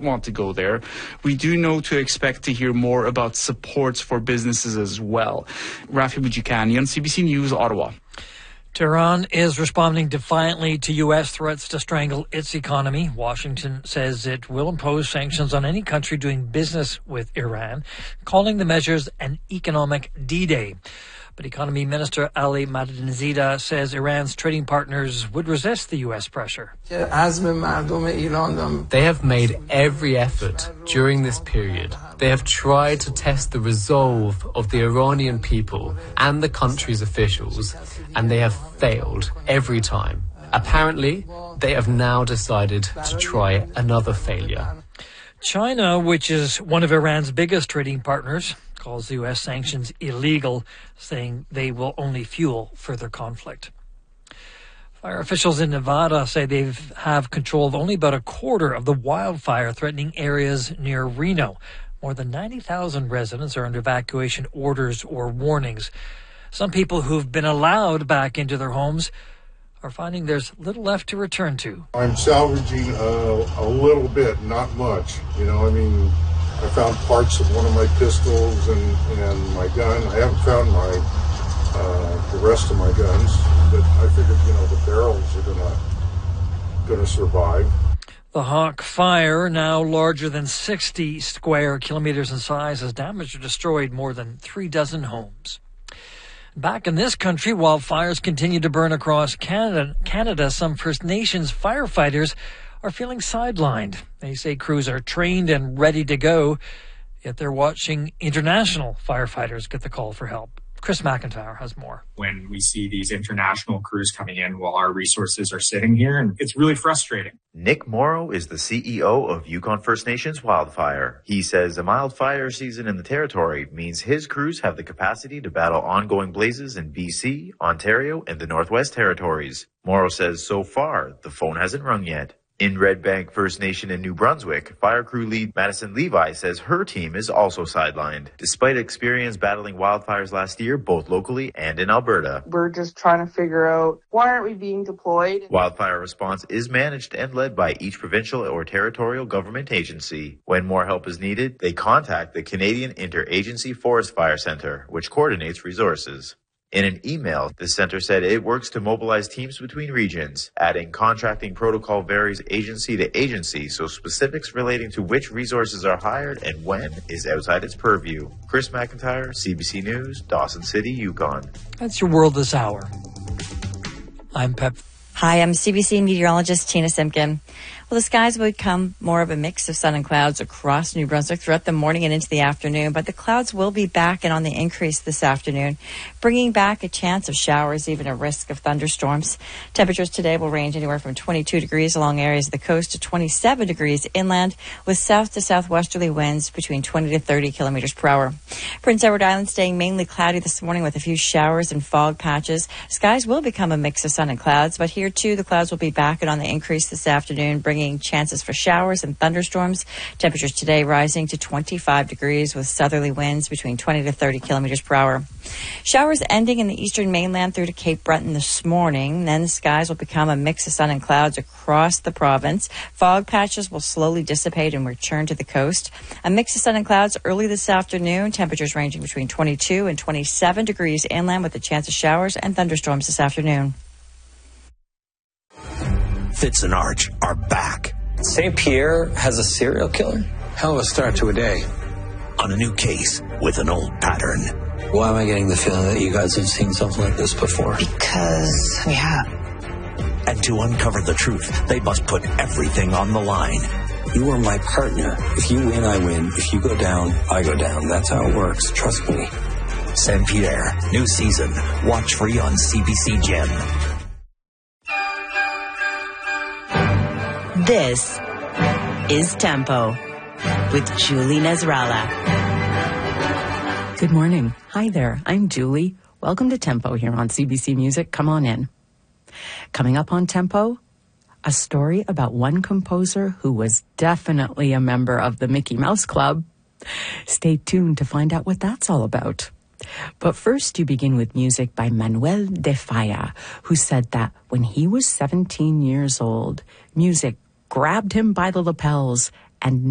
want to go there. We do know to expect to hear more about supports for businesses as well. Rafi Boudjikani on CBC News, Ottawa. Tehran is responding defiantly to U.S. threats to strangle its economy. Washington says it will impose sanctions on any country doing business with Iran, calling the measures an economic D-Day. But Economy Minister Ali Madinizadeh says Iran's trading partners would resist the U.S. pressure. They have made every effort during this period. They have tried to test the resolve of the Iranian people and the country's officials, and they have failed every time. Apparently, they have now decided to try another failure. China, which is one of Iran's biggest trading partners, calls the U.S. sanctions illegal, saying they will only fuel further conflict. Fire officials in Nevada say they have control of only about a quarter of the wildfire-threatening areas near Reno. More than 90,000 residents are under evacuation orders or warnings. Some people who've been allowed back into their homes are finding there's little left to return to. I'm salvaging a little bit, not much. I found parts of one of my pistols and my gun. I haven't found the rest of my guns, but I figured, the barrels are gonna survive. The Hawk Fire, now larger than 60 square kilometers in size, has damaged or destroyed more than 36 homes. Back in this country, while fires continue to burn across Canada, some First Nations firefighters are feeling sidelined. They say crews are trained and ready to go, yet they're watching international firefighters get the call for help. Chris McIntyre has more. When we see these international crews coming in while our resources are sitting here, and it's really frustrating. Nick Morrow is the CEO of Yukon First Nations Wildfire. He says a mild fire season in the territory means his crews have the capacity to battle ongoing blazes in BC, Ontario, and the Northwest Territories. Morrow says so far, the phone hasn't rung yet. In Red Bank First Nation in New Brunswick, fire crew lead Madison Levi says her team is also sidelined, despite experience battling wildfires last year, both locally and in Alberta. We're just trying to figure out, why aren't we being deployed? Wildfire response is managed and led by each provincial or territorial government agency. When more help is needed, they contact the Canadian Interagency Forest Fire Centre, which coordinates resources. In an email, the center said it works to mobilize teams between regions, adding contracting protocol varies agency to agency, so specifics relating to which resources are hired and when is outside its purview. Chris McIntyre, CBC News, Dawson City, Yukon. That's your world this hour. I'm Pep. Hi, I'm CBC meteorologist Tina Simpkin. Well, the skies will become more of a mix of sun and clouds across New Brunswick throughout the morning and into the afternoon, but the clouds will be back and on the increase this afternoon, bringing back a chance of showers, even a risk of thunderstorms. Temperatures today will range anywhere from 22 degrees along areas of the coast to 27 degrees inland, with south to southwesterly winds between 20 to 30 kilometers per hour. Prince Edward Island staying mainly cloudy this morning with a few showers and fog patches. Skies will become a mix of sun and clouds, but here too the clouds will be back and on the increase this afternoon, bringing chances for showers and thunderstorms. Temperatures today rising to 25 degrees with southerly winds between 20 to 30 kilometers per hour. Showers ending in the eastern mainland through to Cape Breton this morning. Then the skies will become a mix of sun and clouds across the province. Fog patches will slowly dissipate and return to the coast. A mix of sun and clouds early this afternoon. Temperatures ranging between 22 and 27 degrees inland with a chance of showers and thunderstorms this afternoon. Fitz and Arch are back. St. Pierre has a serial killer? Hell of a start to a day. On a new case with an old pattern. Why am I getting the feeling that you guys have seen something like this before? Because we have. And to uncover the truth, they must put everything on the line. You are my partner. If you win, I win. If you go down, I go down. That's how it works. Trust me. St. Pierre, new season. Watch free on CBC Gem. This is Tempo with Julie Nasrallah. Good morning. Hi there. I'm Julie. Welcome to Tempo here on CBC Music. Come on in. Coming up on Tempo, a story about one composer who was definitely a member of the Mickey Mouse Club. Stay tuned to find out what that's all about. But first, you begin with music by Manuel de Falla, who said that when he was 17 years old, music grabbed him by the lapels and